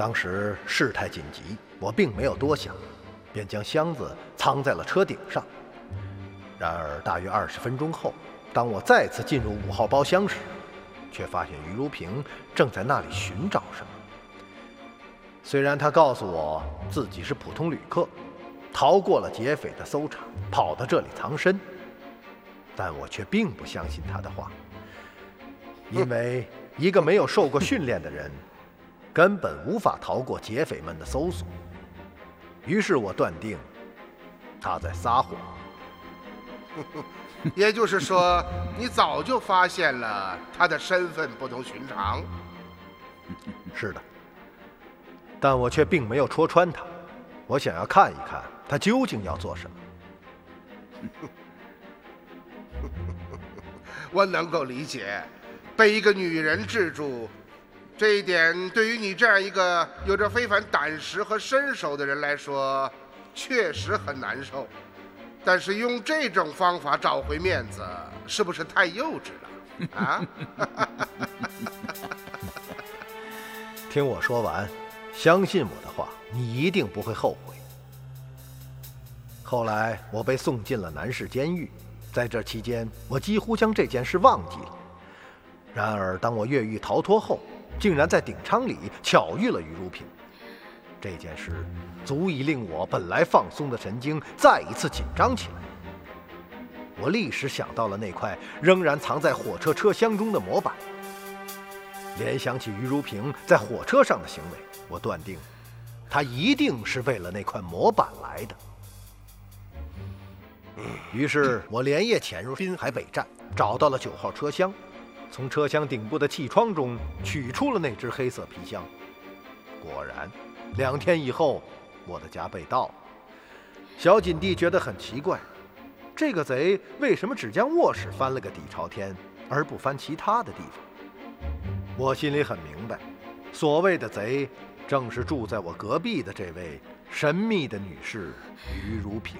当时事态紧急，我并没有多想，便将箱子藏在了车顶上。然而大约20分钟后，当我再次进入5号包厢时，却发现于如萍正在那里寻找什么。虽然她告诉我自己是普通旅客，逃过了劫匪的搜查，跑到这里藏身，但我却并不相信她的话，因为一个没有受过训练的人根本无法逃过劫匪们的搜索。于是我断定他在撒谎。 也就是说，你早就发现了他的身份不同寻常。 是的，但我却并没有戳穿他。我想要看一看他究竟要做什么。 我能够理解，被一个女人制住，这一点对于你这样一个有着非凡胆识和身手的人来说，确实很难受。但是用这种方法找回面子，是不是太幼稚了？啊？ 听我说完，相信我的话，你一定不会后悔。后来我被送进了南市监狱，在这期间，我几乎将这件事忘记了。然而，当我越狱逃脱后，竟然在鼎昌里巧遇了于如萍。这件事足以令我本来放松的神经再一次紧张起来。我立时想到了那块仍然藏在火车车厢中的模板，联想起于如萍在火车上的行为，我断定她一定是为了那块模板来的。于是我连夜潜入滨海北站，找到了9号车厢，从车厢顶部的气窗中取出了那只黑色皮箱。果然2天以后，我的家被盗了。小锦地觉得很奇怪，这个贼为什么只将卧室翻了个底朝天，而不翻其他的地方？我心里很明白，所谓的贼正是住在我隔壁的这位神秘的女士于如萍。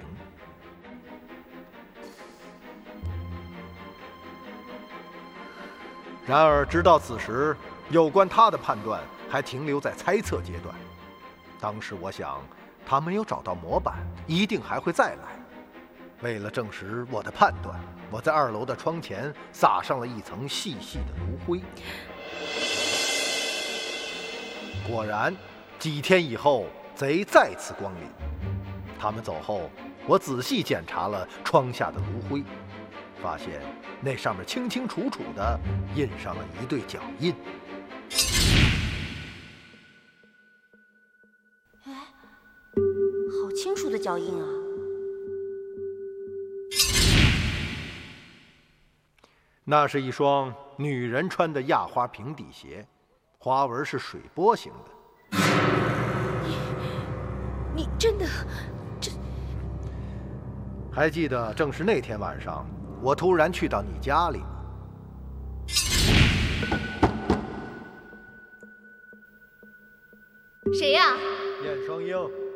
然而直到此时，有关她的判断还停留在猜测阶段。当时我想，他没有找到模板，一定还会再来。为了证实我的判断，我在2楼的窗前撒上了一层细细的炉灰。果然，几天以后，贼再次光临。他们走后，我仔细检查了窗下的炉灰，发现那上面清清楚楚地印上了一对脚印。 好清楚的脚印啊！ 那是一双女人穿的亚花平底鞋，花纹是水波形的。 你真的还记得正是那天晚上，我突然去到你家里吗？ 谁呀？ 燕双鹰。